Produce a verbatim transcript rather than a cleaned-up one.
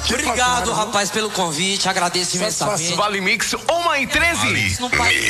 Obrigado, rapaz, pelo convite. Agradeço imensamente. Vale Mix uma e treze. Não paga.